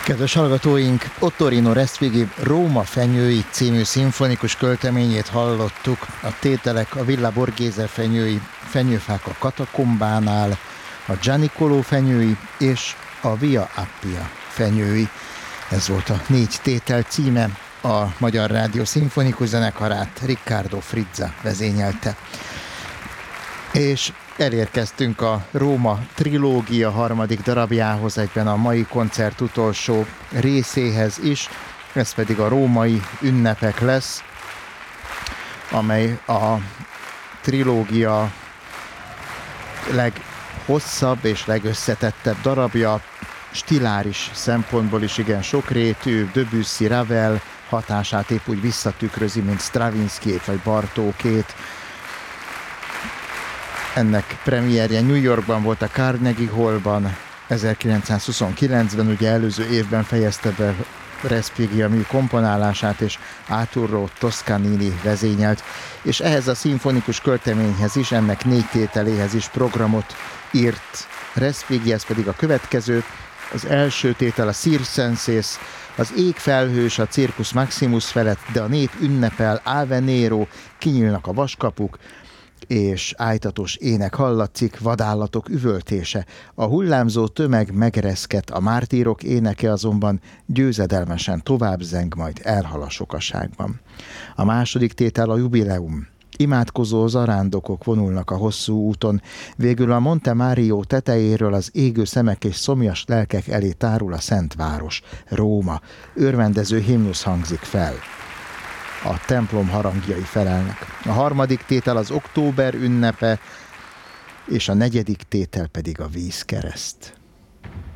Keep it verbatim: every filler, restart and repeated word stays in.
Kedves hallgatóink, Ottorino Respighi Róma fenyői című szimfonikus költeményét hallottuk. A tételek a Villa Borghese fenyői, fenyőfák a katakombánál, a Gianicolo fenyői és a Via Appia fenyői. Ez volt a négy tétel címe, a Magyar Rádió Szimfonikus Zenekarát Riccardo Frizza vezényelte. És elérkeztünk a Róma trilógia harmadik darabjához, egyben a mai koncert utolsó részéhez is, ez pedig a római ünnepek lesz, amely a trilógia leghosszabb és legösszetettebb darabja, stiláris szempontból is igen sokrétű, Debussy, Ravel hatását épp úgy visszatükrözi, mint Stravinskijét vagy Bartókét. Ennek premierje New Yorkban volt, a Carnegie Hallban ezerkilencszázhuszonkilencben, ugye előző évben fejezte be Respighi a mű komponálását, és Arturo Toscanini vezényelt, és ehhez a szimfonikus költeményhez is, ennek négy tételéhez is programot írt Respighi, ez pedig a következő. Az első tétel a Circenses, az ég felhős a Circus Maximus felett, de a nép ünnepel, Ave Nero, kinyílnak a vaskapuk, és ájtatos ének hallatszik, vadállatok üvöltése. A hullámzó tömeg megereszket, a mártírok éneke azonban győzedelmesen tovább zeng, majd elhal a sokaságban. A második tétel a jubileum. Imádkozó zarándokok vonulnak a hosszú úton, végül a Monte Mario tetejéről az égő szemek és szomjas lelkek elé tárul a Szent Város, Róma. Örvendező himnusz hangzik fel. A templom harangjai felelnek. A harmadik tétel az október ünnepe, és a negyedik tétel pedig a vízkereszt.